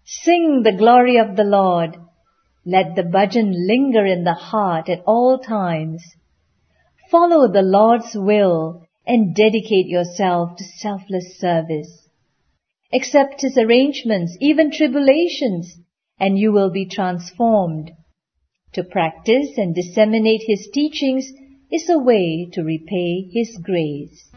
Sing the glory of the Lord. Let the bhajan linger in the heart at all times. Follow the Lord's will and dedicate yourself to selfless service. Accept His arrangements, even tribulations, and you will be transformed. To practice and disseminate His teachings is a way to repay His grace.